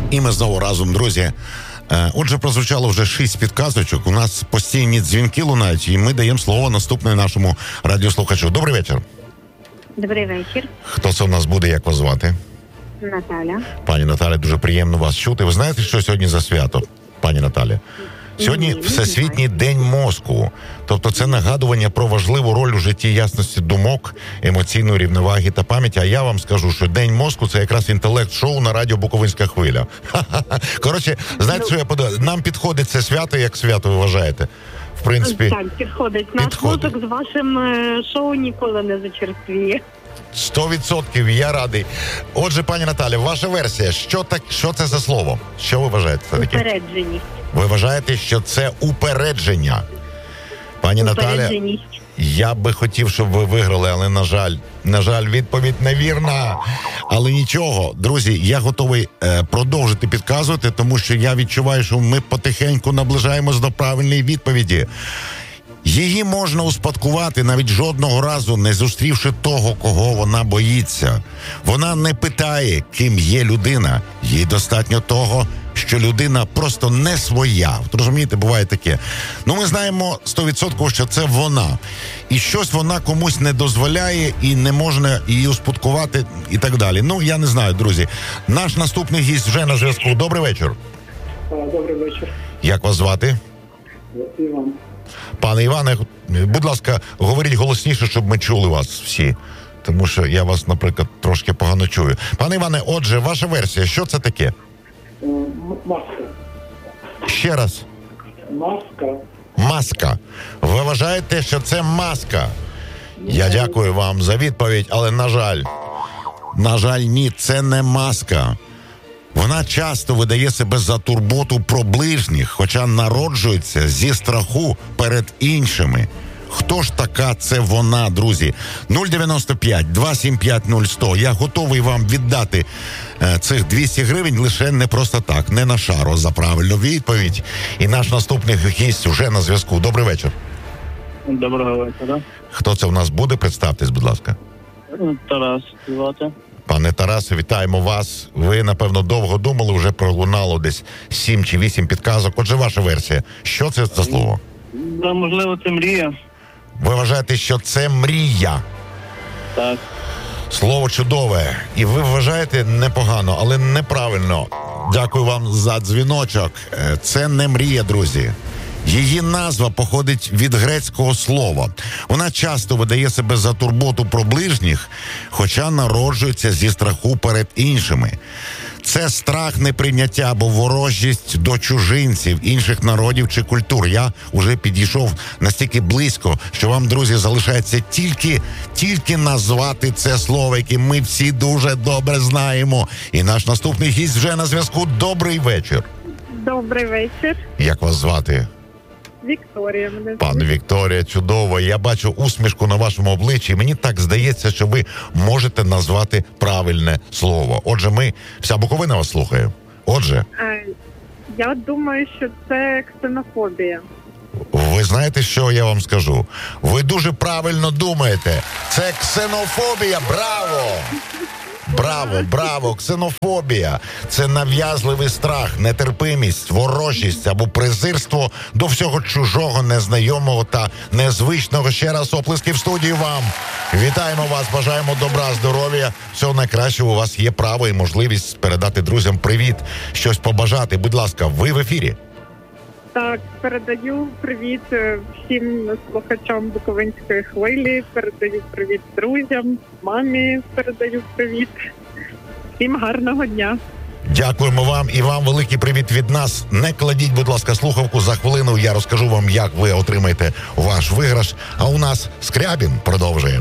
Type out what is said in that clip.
І ми знову разом, друзі. Отже, прозвучало вже 6 підказочок. У нас постійні дзвінки лунають, і ми даємо слово наступному нашому радіослухачу. Добрий вечір. Добрий вечір. Хто це у нас буде, як вас звати? Наталя. Пані Наталя, дуже приємно вас чути. Ви знаєте, що сьогодні за свято, пані Наталя? Сьогодні Всесвітній день мозку. Тобто це нагадування про важливу роль у житті ясності думок, емоційної рівноваги та пам'яті. А я вам скажу, що День мозку – це якраз інтелект-шоу на радіо «Буковинська хвиля». Коротше, знаєте, що я подумав? Нам підходить це свято, як свято ви вважаєте? В принципі, так, підходить. Наш мозок з вашим шоу ніколи не зачерствіє. 100% я радий. Отже, пані Наталя, ваша версія. Що це за слово? Що ви вважаєте? Упередженість. Ви вважаєте, що це упередження? Пані Наталя, я би хотів, щоб ви виграли, але, на жаль, відповідь невірна. Але нічого, друзі, я готовий продовжити підказувати, тому що я відчуваю, що ми потихеньку наближаємось до правильної відповіді. Її можна успадкувати, навіть жодного разу не зустрівши того, кого вона боїться. Вона не питає, ким є людина. Їй достатньо того, що людина просто не своя. От розумієте, буває таке. Ми знаємо 100%, що це вона. І щось вона комусь не дозволяє і не можна її успадкувати і так далі. Я не знаю, друзі. Наш наступний гість вже на зв'язку. Добрий вечір. Добрий вечір. Як вас звати? Іван. Пане Іване, будь ласка, говоріть голосніше, щоб ми чули вас всі. Тому що я вас, наприклад, трошки погано чую. Пане Іване, отже, ваша версія, що це таке? Маска. Ще раз. Маска. Маска. Ви вважаєте, що це маска? Я дякую вам за відповідь, але, на жаль, ні, це не маска. Вона часто видає себе за турботу про ближніх, хоча народжується зі страху перед іншими. Хто ж така це вона, друзі? 095-275-0100. Я готовий вам віддати цих 200 гривень лише не просто так, не на шару, за правильну відповідь. І наш наступний гість уже на зв'язку. Добрий вечір. Доброго вечора. Хто це у нас буде? Представтесь, будь ласка. Тарас звати. Пане Тарасе, вітаємо вас. Ви, напевно, довго думали, вже пролунало десь 7 чи 8 підказок. Отже, ваша версія. Що це за слово? Да, можливо, це мрія. Ви вважаєте, що це мрія? Так. Слово чудове. І ви вважаєте непогано, але неправильно. Дякую вам за дзвіночок. Це не мрія, друзі. Її назва походить від грецького слова. Вона часто видає себе за турботу про ближніх, хоча народжується зі страху перед іншими. Це страх неприйняття або ворожість до чужинців, інших народів чи культур. Я вже підійшов настільки близько, що вам, друзі, залишається тільки назвати це слово, яке ми всі дуже добре знаємо. І наш наступний гість вже на зв'язку. Добрий вечір. Добрий вечір. Як вас звати? Вікторія мене. Пане Вікторія, чудово. Я бачу усмішку на вашому обличчі. Мені так здається, що ви можете назвати правильне слово. Отже, вся Буковина вас слухає. Отже. Я думаю, що це ксенофобія. Ви знаєте, що я вам скажу? Ви дуже правильно думаєте. Це ксенофобія. Браво! Браво, ксенофобія. Це нав'язливий страх, нетерпимість, ворожість або презирство до всього чужого, незнайомого та незвичного. Ще раз оплески в студії вам. Вітаємо вас, бажаємо добра, здоров'я. Всього найкращого. У вас є право і можливість передати друзям привіт, щось побажати. Будь ласка, ви в ефірі. Так, передаю привіт всім слухачам Буковинської хвилі, передаю привіт друзям, мамі передаю привіт. Всім гарного дня. Дякуємо вам і вам великий привіт від нас. Не кладіть, будь ласка, слухавку, за хвилину я розкажу вам, як ви отримаєте ваш виграш. А у нас Скрябін продовжує.